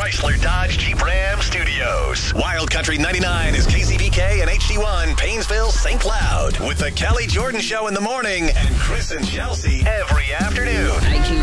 Chrysler Dodge Jeep Ram Studios. Wild Country 99 is KCPK and HD1 Paynesville, St. Cloud. With the Kelly Jordan Show in the morning and Chris and Chelsea every afternoon. IQ